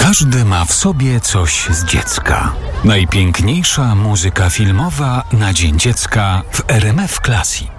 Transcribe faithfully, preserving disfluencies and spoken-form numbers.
Każdy ma w sobie coś z dziecka. Najpiękniejsza muzyka filmowa na Dzień Dziecka w R M F Classic.